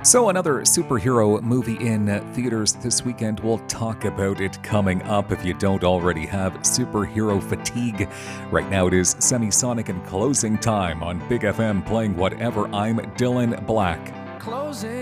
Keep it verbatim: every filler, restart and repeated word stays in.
So, another superhero movie in uh, theaters this weekend. We'll talk about it coming up if you don't already have superhero fatigue. Right now, it is Semisonic and Closing Time on Big F M playing whatever. I'm Dylan Black. Closing.